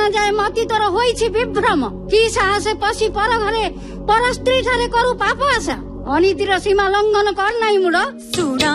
जाए मती तोर होइछि विभ्रम कि साहसे पशि पर घरे पर स्त्री ठारे करू पाप आशा अनीतिर सीमा लंघन कर नाही मुड़।